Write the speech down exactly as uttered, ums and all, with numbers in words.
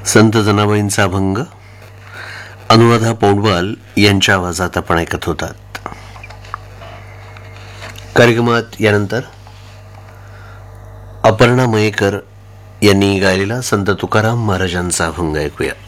संत जनाबाईंचा अभंग अनुराधा पौडवाल यांच्या आवाजात आपण ऐकत होतात. कार्यक्रमात यानंतर अपर्णा मयेकर यांनी गायलेला संत तुकाराम महाराजांचा अभंग ऐकूया.